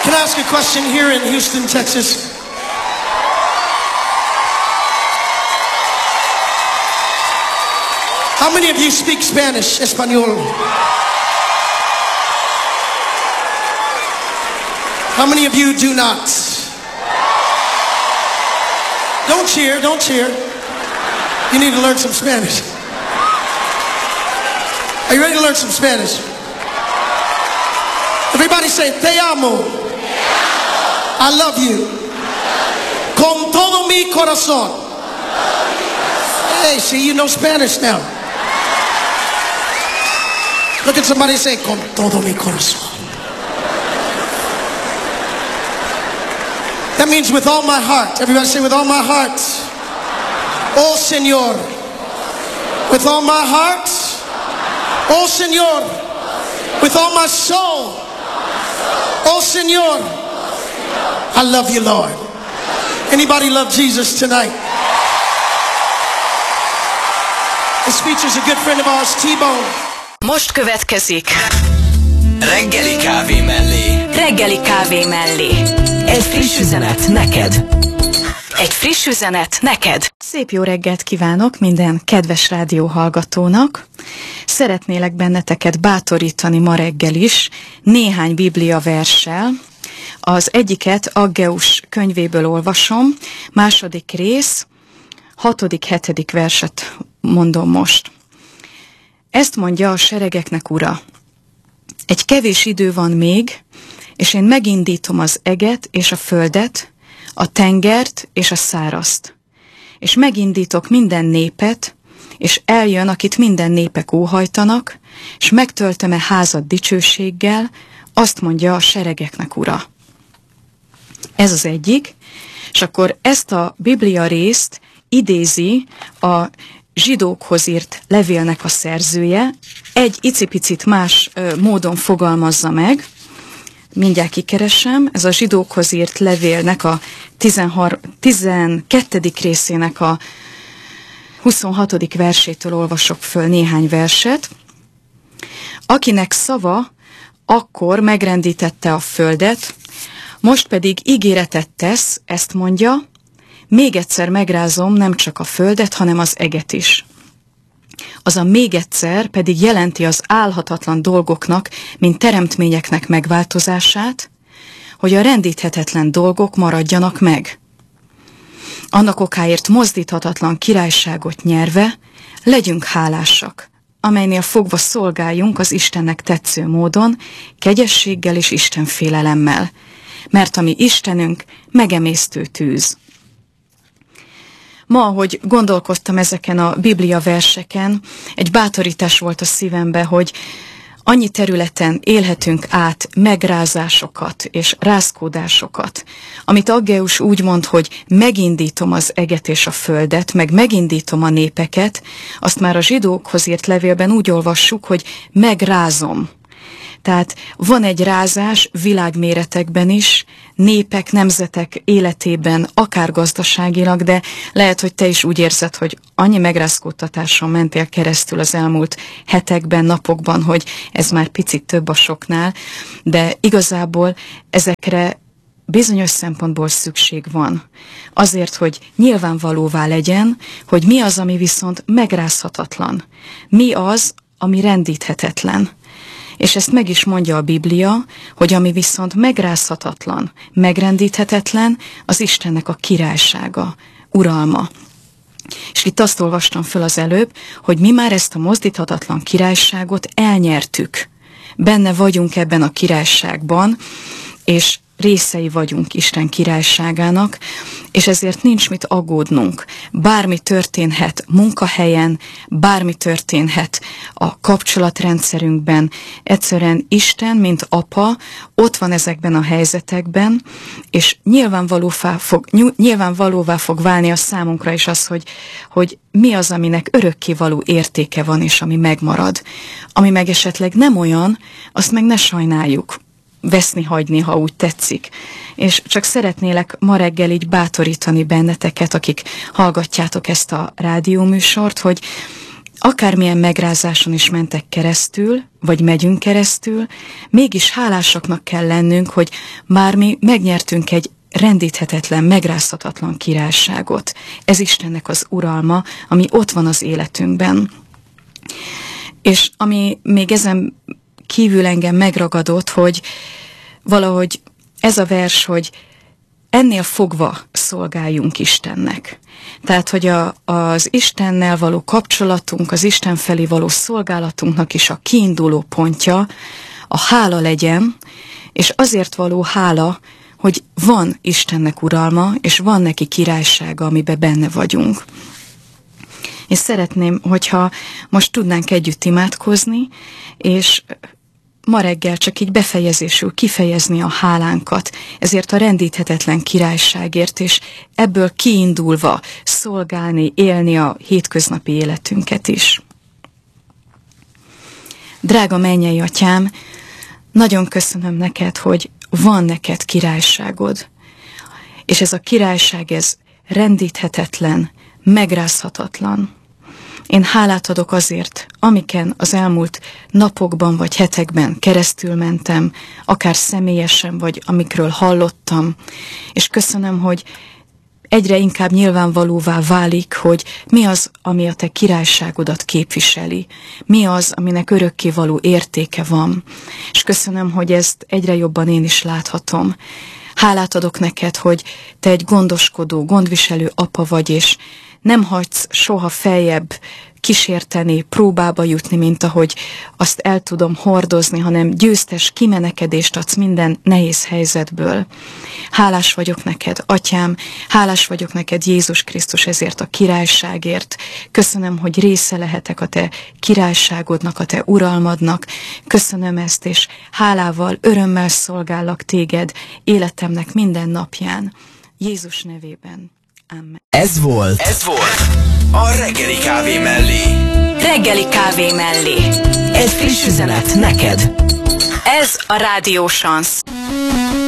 Can I ask a question here in Houston, Texas? How many of you speak Spanish, Espanol? How many of you do not? Don't cheer, don't cheer. You need to learn some Spanish. Are you ready to learn some Spanish? Everybody say, te amo. I love you. Con todo mi corazón. Hey, see, you know Spanish now. Look at somebody and say, con todo mi corazón. That means with all my heart. Everybody say, with all my heart. Oh, Señor. With all my heart. Oh, Señor. With all my soul. Oh, Señor. I love you, Lord. Anybody love Jesus tonight? This features a good friend of ours, T-Bone. Most következik Reggeli kávé mellé. Reggeli kávé mellé. Egy friss üzenet neked. Egy friss üzenet neked. Szép jó reggelt kívánok minden kedves rádióhallgatónak. Szeretnélek benneteket bátorítani ma reggel is néhány Biblia verssel. Az egyiket Aggeus könyvéből olvasom, második rész, 6.-7. verset mondom most. Ezt mondja a seregeknek Ura. Egy kevés idő van még, és én megindítom az eget és a földet, a tengert és a szárazt. És megindítok minden népet, és eljön, akit minden népek óhajtanak, és megtöltöm-e házat dicsőséggel, azt mondja a seregeknek Ura. Ez az egyik, és akkor ezt a Biblia részt idézi a zsidókhoz írt levélnek a szerzője, egy icipicit más módon fogalmazza meg, mindjárt kikeresem, ez a zsidókhoz írt levélnek a 12. részének a 26. versétől olvasok föl néhány verset. Akinek szava, akkor megrendítette a földet, most pedig ígéretet tesz, ezt mondja, még egyszer megrázom nem csak a földet, hanem az eget is. Az a még egyszer pedig jelenti az álhatatlan dolgoknak, mint teremtményeknek megváltozását, hogy a rendíthetetlen dolgok maradjanak meg. Annak okáért mozdíthatatlan királyságot nyerve, legyünk hálásak, amelynél fogva szolgáljunk az Istennek tetsző módon, kegyességgel és istenfélelemmel, mert a mi Istenünk megemésztő tűz. Ma, ahogy gondolkoztam ezeken a Biblia verseken, egy bátorítás volt a szívembe, hogy annyi területen élhetünk át megrázásokat és rázkódásokat, amit Aggeus úgy mond, hogy megindítom az eget és a földet, meg megindítom a népeket, azt már a zsidókhoz írt levélben úgy olvassuk, hogy megrázom. Tehát van egy rázás világméretekben is, népek, nemzetek életében, akár gazdaságilag, de lehet, hogy te is úgy érzed, hogy annyi megrázkódtatáson mentél keresztül az elmúlt hetekben, napokban, hogy ez már picit több a soknál, de igazából ezekre bizonyos szempontból szükség van. Azért, hogy nyilvánvalóvá legyen, hogy mi az, ami viszont megrázhatatlan. Mi az, ami rendíthetetlen. És ezt meg is mondja a Biblia, hogy ami viszont megrázhatatlan, megrendíthetetlen, az Istennek a királysága, uralma. És itt azt olvastam föl az előbb, hogy mi már ezt a mozdíthatatlan királyságot elnyertük. Benne vagyunk ebben a királyságban, és részei vagyunk Isten királyságának, és ezért nincs mit aggódnunk. Bármi történhet munkahelyen, bármi történhet a kapcsolatrendszerünkben. Egyszerűen Isten, mint apa, ott van ezekben a helyzetekben, és nyilvánvalóvá fog válni a számunkra is az, hogy mi az, aminek örökkévaló értéke van, és ami megmarad. Ami meg esetleg nem olyan, azt meg ne sajnáljuk. Veszni hagyni, ha úgy tetszik. És csak szeretnélek ma reggel így bátorítani benneteket, akik hallgatjátok ezt a rádióműsort, hogy akármilyen megrázáson is mentek keresztül, vagy megyünk keresztül, mégis hálásaknak kell lennünk, hogy már mi megnyertünk egy rendíthetetlen, megrázhatatlan királyságot. Ez Istennek az uralma, ami ott van az életünkben. És ami még ezen kívül engem megragadott, hogy valahogy ez a vers, hogy ennél fogva szolgáljunk Istennek. Tehát, hogy az Istennel való kapcsolatunk, az Isten felé való szolgálatunknak is a kiinduló pontja a hála legyen, és azért való hála, hogy van Istennek uralma, és van neki királysága, amiben benne vagyunk. És szeretném, hogyha most tudnánk együtt imádkozni, és ma reggel csak így befejezésül kifejezni a hálánkat, ezért a rendíthetetlen királyságért, és ebből kiindulva szolgálni, élni a hétköznapi életünket is. Drága mennyei Atyám, nagyon köszönöm neked, hogy van neked királyságod, és ez a királyság, ez rendíthetetlen, megrázhatatlan. Én hálát adok azért, amiken az elmúlt napokban vagy hetekben keresztül mentem, akár személyesen, vagy amikről hallottam, és köszönöm, hogy egyre inkább nyilvánvalóvá válik, hogy mi az, ami a te királyságodat képviseli, mi az, aminek örökkévaló értéke van, és köszönöm, hogy ezt egyre jobban én is láthatom. Hálát adok neked, hogy te egy gondoskodó, gondviselő apa vagy, és nem hagysz soha feljebb kísérteni, próbába jutni, mint ahogy azt el tudom hordozni, hanem győztes kimenekedést adsz minden nehéz helyzetből. Hálás vagyok neked, Atyám, hálás vagyok neked, Jézus Krisztus, ezért a királyságért. Köszönöm, hogy része lehetek a te királyságodnak, a te uralmadnak. Köszönöm ezt, és hálával, örömmel szolgállak téged életemnek minden napján. Jézus nevében. Amen. Ez volt a reggeli kávé mellé. Reggeli kávé mellé. Egy friss üzenet neked. Ez a Rádió Shansz.